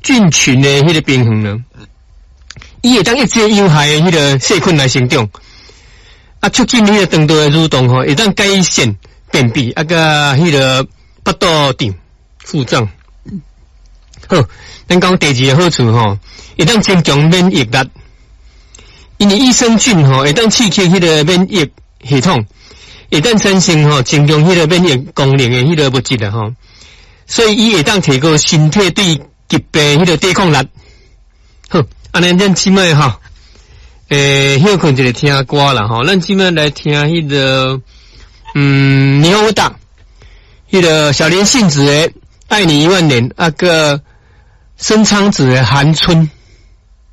菌群的迄个平衡呢，伊会当一直有害的迄个细菌来生长，啊，促进迄个肠道的蠕动吼，会当改善便秘啊个迄个腹肚胀、腹胀。好，咱讲第二个好处吼，会当增强免疫力，因为益生菌吼会当刺激迄个免疫系统，会当产生吼增强迄个免疫功能的迄个物质啊吼，所以伊会当提高身体对疾病迄个抵抗力。好，安尼咱即摆吼，休困一个听歌啦吼，咱即摆来听迄个猕猴桃，迄个小林幸子的《爱你1万年》，啊个申昌子的《寒春》。